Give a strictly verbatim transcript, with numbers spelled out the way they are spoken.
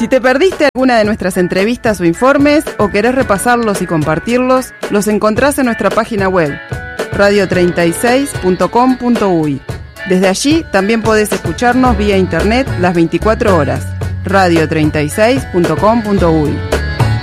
Si te perdiste alguna de nuestras entrevistas o informes o querés repasarlos y compartirlos, los encontrás en nuestra página web radio treinta y seis punto com punto uy. Desde allí también podés escucharnos vía internet las veinticuatro horas. radio treinta y seis punto com punto uy.